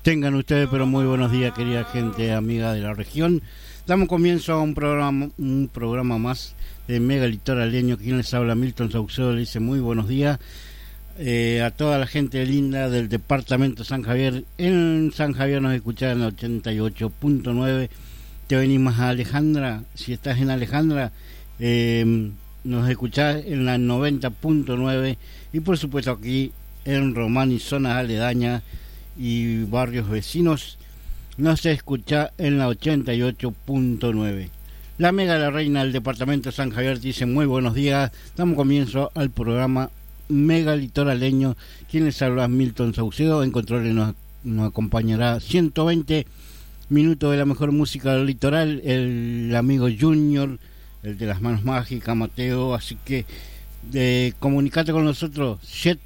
Tengan ustedes pero muy buenos días, querida gente amiga de la región. Damos comienzo a un programa más de Mega Litoraleño. Quien les habla, Milton Saucedo, le dice muy buenos días a toda la gente linda del departamento San Javier. En San Javier nos escuchan en el 88.9. Te venimos a Alejandra, si estás en Alejandra, nos escuchás en la 90.9 y por supuesto aquí en Román y zonas aledañas y barrios vecinos nos escucha en la 88.9. La Mega de la Reina del departamento San Javier dice muy buenos días. Damos comienzo al programa Mega Litoraleño. Quien les habla, Milton Saucedo. En controles nos acompañará 120 minutos de la mejor música del litoral, el amigo Junior, el de las manos mágicas, Mateo. Así que comunicate con nosotros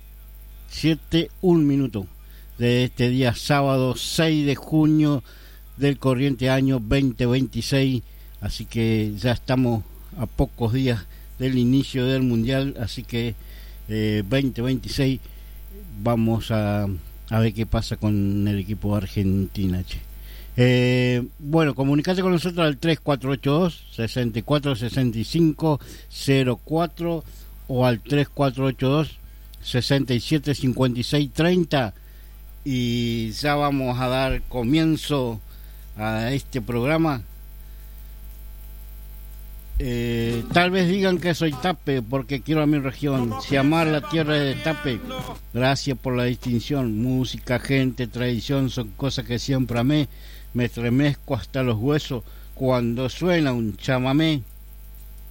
1 minuto de este día sábado 6 de junio del corriente año 2026. Así que ya estamos a pocos días del inicio del mundial, así que 2026 vamos a ver qué pasa con el equipo de Argentina, bueno, comunicate con nosotros al 3482-646504 o al 3482-675630 y ya vamos a dar comienzo a este programa. Tal vez digan que soy tape porque quiero a mi región. Si amar la tierra de tape, gracias por la distinción. Música, gente, tradición son cosas que siempre amé. Me estremezco hasta los huesos cuando suena un chamamé.